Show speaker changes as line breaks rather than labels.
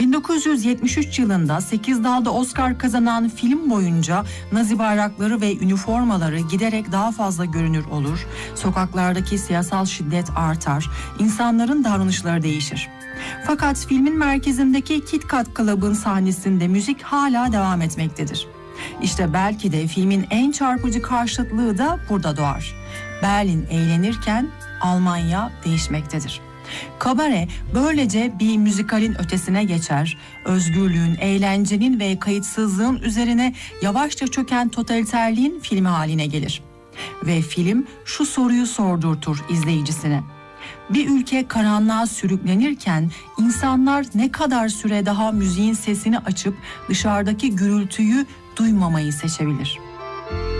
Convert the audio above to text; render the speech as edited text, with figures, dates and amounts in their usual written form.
1973 yılında 8 dalda Oscar kazanan film boyunca Nazi bayrakları ve üniformaları giderek daha fazla görünür olur, sokaklardaki siyasal şiddet artar, insanların davranışları değişir. Fakat filmin merkezindeki Kit Kat Club'ın sahnesinde müzik hala devam etmektedir. İşte belki de filmin en çarpıcı karşıtlığı da burada doğar. Berlin eğlenirken Almanya değişmektedir. Kabare böylece bir müzikalin ötesine geçer, özgürlüğün, eğlencenin ve kayıtsızlığın üzerine yavaşça çöken totaliterliğin filmi haline gelir. Ve film şu soruyu sordurtur izleyicisine: bir ülke karanlığa sürüklenirken insanlar ne kadar süre daha müziğin sesini açıp dışarıdaki gürültüyü duymamayı seçebilir?